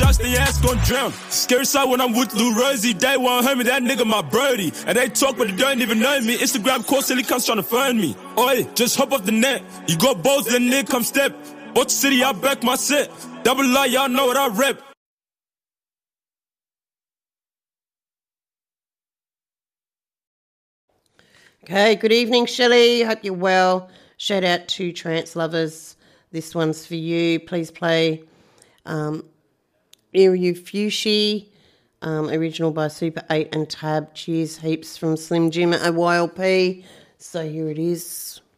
shots, then your ass gon' drown. Scary side when I'm with Lil Rosie. Day one, heard me, that nigga my birdie. And they talk, but they don't even know me. Instagram call, silly cunts tryna find me. Oi, just hop off the net. You got balls, then nigga come step. Bought the city, I back my set. Double lie, y'all know what I rep. Okay, good evening, Shelley. Hope you're well. Shout out to trance lovers. This one's for you. Please play Iryu Fushi, original by Super 8 and Tab. Cheers heaps from Slim Jim at YLP. So here it is.